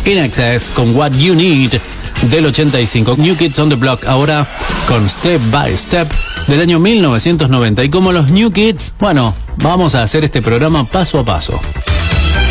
In Excess con What You Need del 85. New Kids on the Block ahora con Step by Step del año 1990. Y como los New Kids, bueno, vamos a hacer este programa paso a paso.